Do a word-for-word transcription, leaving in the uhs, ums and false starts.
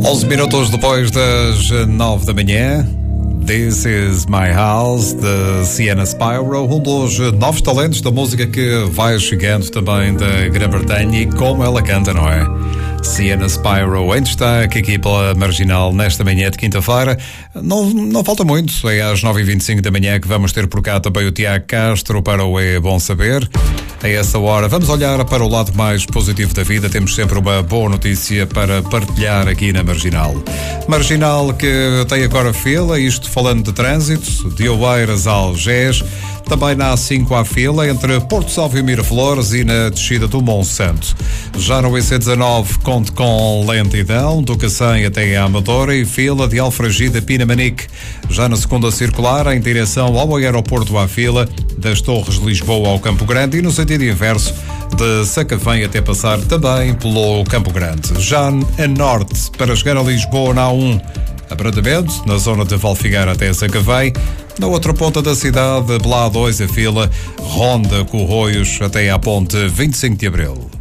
onze minutos depois das nove da manhã, This Is My House, de Sienna Spyro, um dos novos talentos da música que vai chegando também da Grã-Bretanha, e como ela canta, não é? Sienna Spyro em destaque aqui pela Marginal nesta manhã de quinta-feira. Não, não falta muito, é às nove e vinte e cinco da manhã que vamos ter por cá também o Tiago Castro para o É Bom Saber. A essa hora vamos olhar para o lado mais positivo da vida, temos sempre uma boa notícia para partilhar aqui na Marginal. Marginal que tem agora fila, isto falando de trânsito, de Oeiras a Algés, também na A cinco há fila entre Porto Salvo e Miraflores e na descida do Monsanto. Já no I C dezanove conte com lentidão, do Cacém até a Amadora e fila de Alfragide a Pinamanique. Já na segunda circular, em direção ao aeroporto à fila, das Torres de Lisboa ao Campo Grande e no sentido inverso, de Sacavém até passar também pelo Campo Grande. Já a norte, para chegar a Lisboa na A um, abrandamento na zona de Valfigueira até Sacavém. Na outra ponta da cidade, pela A dois, a fila ronda Corroios até à ponte vinte e cinco de Abril.